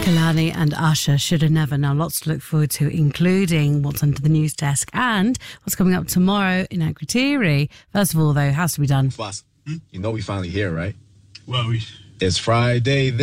Kehlani and Usher, Shoulda Never. Now, lots to look forward to, including what's under the news desk and what's coming up tomorrow in Akrotiri. First of all, though, has to be done. Boss, you know we finally here, right? Well, It's Friday.